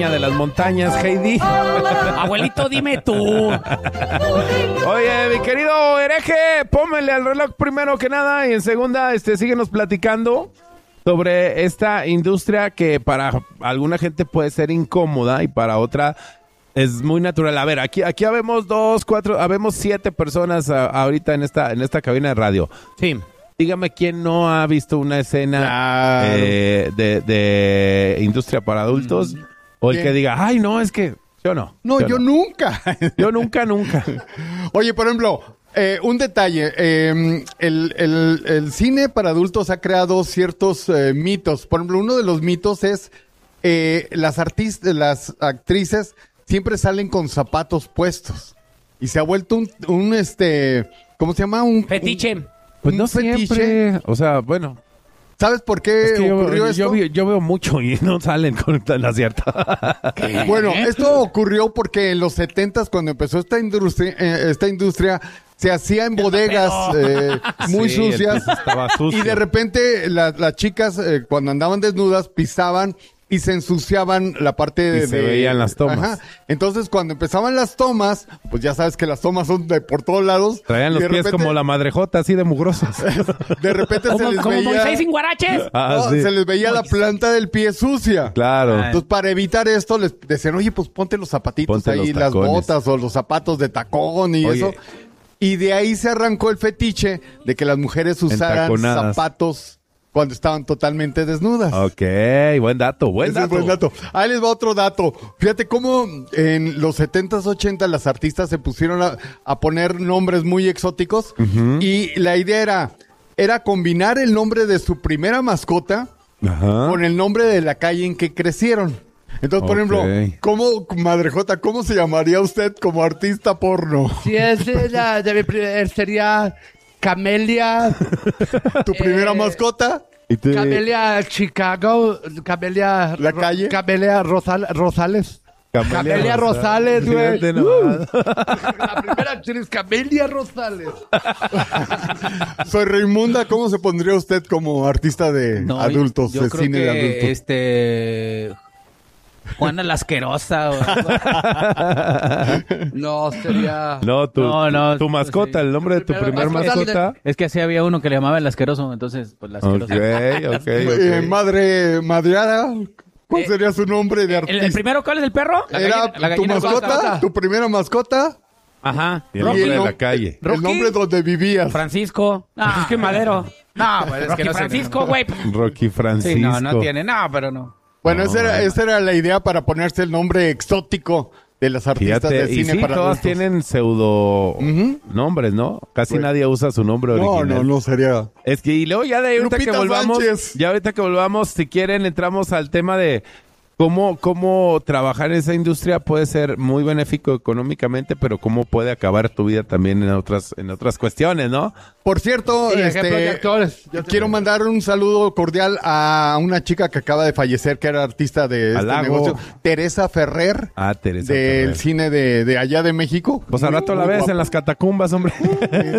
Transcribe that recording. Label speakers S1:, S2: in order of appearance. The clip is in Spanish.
S1: niña de las montañas, Heidi.
S2: Abuelito, dime tú.
S1: Oye, mi querido hereje, pónmele al reloj primero que nada y en segunda, síguenos platicando sobre esta industria que para alguna gente puede ser incómoda y para otra es muy natural. A ver, aquí habemos 7 personas ahorita en esta cabina de radio.
S2: Sí.
S1: Dígame quién no ha visto una escena de industria para adultos o el que diga, ay, no, es que yo no.
S3: No, yo nunca.
S1: Yo nunca.
S3: Oye, por ejemplo, un detalle. El cine para adultos ha creado ciertos mitos. Por ejemplo, uno de los mitos es las actrices siempre salen con zapatos puestos. Y se ha vuelto un ¿cómo se llama? Un
S2: fetiche.
S1: Pues no siempre. O sea, bueno.
S3: ¿Sabes por qué ocurrió esto?
S1: Yo veo mucho y no salen con la cierta.
S3: Bueno, esto ocurrió porque en los 70s, cuando empezó esta industria se hacía en bodegas muy sucias.
S1: Estaba sucio.
S3: Y de repente las chicas, cuando andaban desnudas, pisaban y se ensuciaban la parte de...
S1: se veían las tomas.
S3: Ajá. Entonces, cuando empezaban las tomas, pues ya sabes que las tomas son de por todos lados.
S1: Traían los pies como la madrejota, así de mugrosos.
S3: De repente se les
S2: como
S3: veía...
S2: Moisés sin guaraches.
S1: Sí.
S3: Se les veía la planta del pie sucia.
S1: Claro.
S3: Entonces, para evitar esto, les decían, oye, pues ponte los zapatitos
S1: Ponte
S3: ahí,
S1: los
S3: las
S1: tacones.
S3: botas o los zapatos de tacón y eso. Y de ahí se arrancó el fetiche de que las mujeres usaran
S1: Entaconadas.
S3: zapatos cuando estaban totalmente desnudas.
S1: Ok, buen dato.
S3: Ese es buen dato. Ahí les va otro dato. Fíjate cómo en los 70s, 80s las artistas se pusieron a poner nombres muy exóticos. Y la idea era combinar el nombre de su primera mascota con el nombre de la calle en que crecieron. Entonces, por ejemplo, Madrejota, ¿cómo se llamaría usted como artista porno?
S4: Si es sería Camelia.
S3: ¿Tu primera mascota?
S4: Camelia Chicago. Camelia.
S3: ¿La calle?
S4: Camelia Rosales. Camelia Rosales, güey. La primera actriz, Camelia Rosales.
S3: Soy Raimunda, ¿cómo se pondría usted como artista de adultos,
S2: yo
S3: de
S2: creo
S3: cine
S2: que,
S3: de adultos?
S2: Juana la Asquerosa.
S4: No, sería...
S1: No, tu mascota, el nombre de tu primer mascota.
S2: Es que así había uno que le llamaban el Asqueroso, entonces, pues la Asquerosa.
S1: Ok.
S3: Madreada, ¿cuál sería su nombre de artista?
S2: ¿El primero cuál es el perro?
S3: Era tu mascota, tu primera mascota.
S2: Ajá.
S1: Y el nombre de la calle.
S3: El nombre donde vivías.
S2: Francisco. No, es que Madero. No, pues es que no Francisco, güey.
S1: Rocky Francisco.
S2: Sí, no tiene. No, pero no.
S3: Bueno, esa era la idea para ponerse el nombre exótico de las artistas de cine para
S1: todas
S3: adultos.
S1: tienen pseudo nombres, ¿no? Casi nadie usa su nombre original.
S3: No sería.
S1: Es que, y luego ya de ahorita
S3: Lupita
S1: que volvamos,
S3: Sánchez.
S1: si quieren, entramos al tema de cómo trabajar en esa industria puede ser muy benéfico económicamente, pero cómo puede acabar tu vida también en otras cuestiones, ¿no?
S3: Por cierto,
S4: ejemplos de actores.
S3: quiero mandar un saludo cordial a una chica que acaba de fallecer, que era artista de este negocio, Teresa Ferrer,
S1: Teresa
S3: del
S1: Ferrer.
S3: cine de allá de México.
S1: Pues al rato la ves en las catacumbas, hombre.